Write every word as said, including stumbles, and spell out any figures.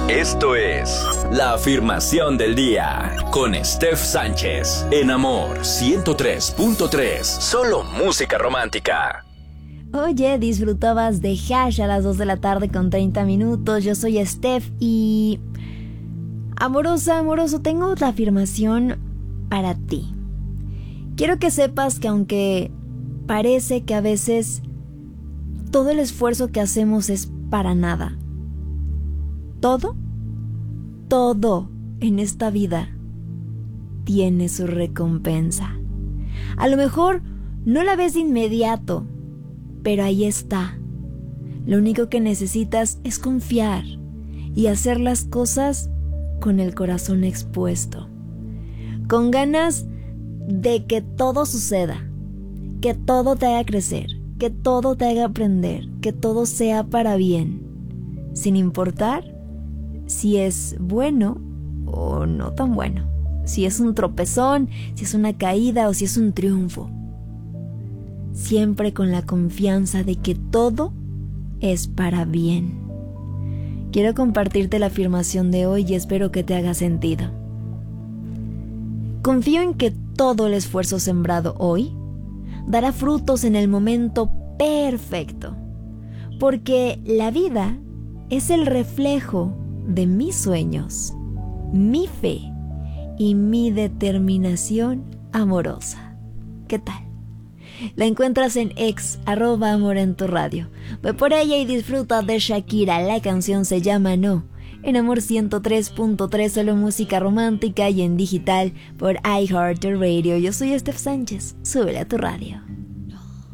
Esto es La Afirmación del Día con Steph Sánchez en Amor ciento tres punto tres. Solo música romántica. Oye, disfrutabas de Hash a las dos de la tarde con treinta minutos. Yo soy Steph y... Amorosa, amoroso, tengo la afirmación para ti. Quiero que sepas que aunque parece que a veces todo el esfuerzo que hacemos es para nada, todo, todo en esta vida tiene su recompensa. A lo mejor no la ves de inmediato, pero ahí está. Lo único que necesitas es confiar y hacer las cosas con el corazón expuesto, con ganas de que todo suceda, que todo te haga crecer, que todo te haga aprender, que todo sea para bien, sin importar si es bueno o no tan bueno, si es un tropezón, si es una caída o si es un triunfo. Siempre con la confianza de que todo es para bien. Quiero compartirte la afirmación de hoy y espero que te haga sentido. Confío en que todo el esfuerzo sembrado hoy dará frutos en el momento perfecto, porque la vida es el reflejo de mis sueños, mi fe y mi determinación amorosa. ¿Qué tal? La encuentras en ex, arroba amor en tu radio. Ve por ella y disfruta de Shakira. La canción se llama No. En Amor ciento tres punto tres, solo música romántica y en digital por iHeartRadio. Yo soy Steph Sánchez. Súbele a tu radio.